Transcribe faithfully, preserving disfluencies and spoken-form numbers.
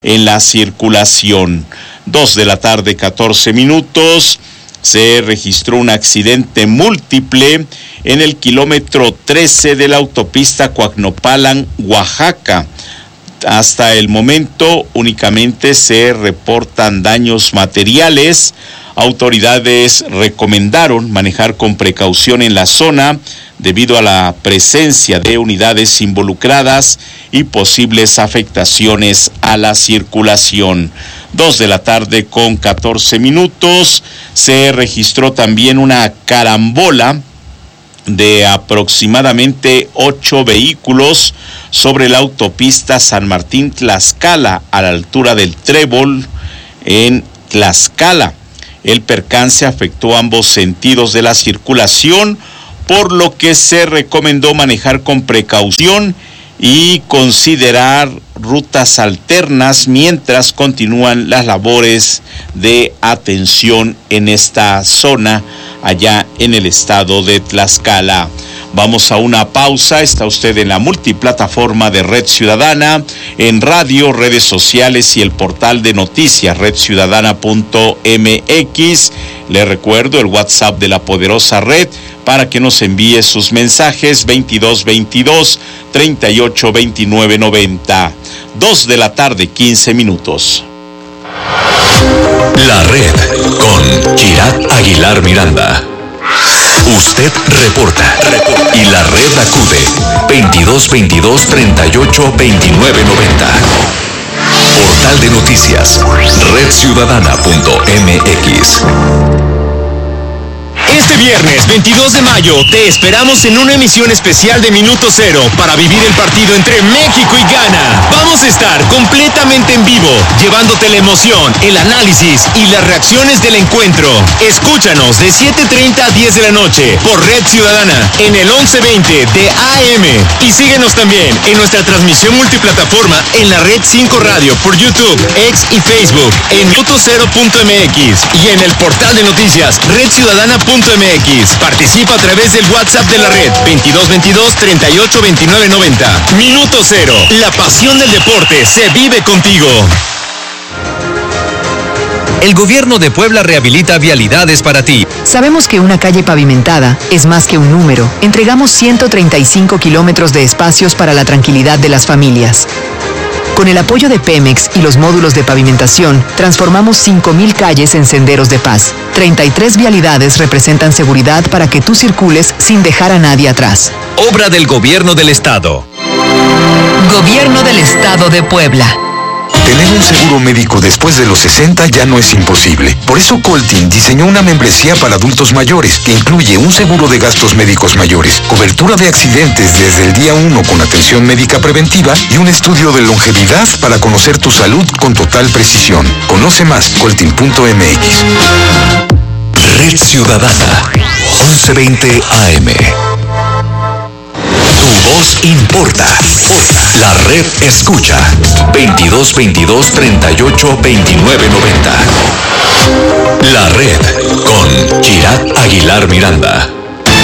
en la circulación. Dos de la tarde, catorce minutos. Se registró un accidente múltiple en el kilómetro trece de la autopista Coacnopalan, Oaxaca. Hasta el momento únicamente se reportan daños materiales. Autoridades recomendaron manejar con precaución en la zona debido a la presencia de unidades involucradas y posibles afectaciones a la circulación. Dos de la tarde con catorce minutos. Se registró también una carambola de aproximadamente ocho vehículos sobre la autopista San Martín-Tlaxcala a la altura del Trébol en Tlaxcala. El percance afectó ambos sentidos de la circulación, por lo que se recomendó manejar con precaución y considerar rutas alternas mientras continúan las labores de atención en esta zona allá en el estado de Tlaxcala. Vamos a una pausa. Está usted en la multiplataforma de Red Ciudadana, en radio, redes sociales y el portal de noticias red ciudadana punto m x. Le recuerdo el WhatsApp de la poderosa red para que nos envíe sus mensajes: veintidós veintidós, treinta y ocho, veintinueve, noventa. Dos de la tarde, quince minutos. La red con Kirat Aguilar Miranda. Usted reporta, reporta y la red acude. veintidós veintidós, treinta y ocho, veintinueve, noventa. Portal de noticias red ciudadana punto m x. Este viernes veintidós de mayo te esperamos en una emisión especial de Minuto Cero para vivir el partido entre México y Ghana. Vamos a estar completamente en vivo, llevándote la emoción, el análisis y las reacciones del encuentro. Escúchanos de siete treinta a diez de la noche por Red Ciudadana en el once veinte de A M. Y síguenos también en nuestra transmisión multiplataforma en la Red cinco Radio por YouTube, X y Facebook en minuto cero punto m x y en el portal de noticias red ciudadana punto m x. Participa a través del WhatsApp de la red veintidós veintidós, treinta y ocho, veintinueve, noventa. Minuto Cero, la pasión del deporte se vive contigo. El gobierno de Puebla rehabilita vialidades para ti. Sabemos que una calle pavimentada es más que un número. Entregamos ciento treinta y cinco kilómetros de espacios para la tranquilidad de las familias. Con el apoyo de Pemex y los módulos de pavimentación, transformamos cinco mil calles en senderos de paz. treinta y tres vialidades representan seguridad para que tú circules sin dejar a nadie atrás. Obra del Gobierno del Estado. Gobierno del Estado de Puebla. Tener un seguro médico después de los sesenta ya no es imposible. Por eso Coltin diseñó una membresía para adultos mayores que incluye un seguro de gastos médicos mayores, cobertura de accidentes desde el día uno con atención médica preventiva y un estudio de longevidad para conocer tu salud con total precisión. Conoce más, coltin punto m x. Red Ciudadana, once veinte A M. Tu voz importa. La red escucha. veintidós veintidós, treinta y ocho, veintinueve, noventa. La red con Kirat Aguilar Miranda.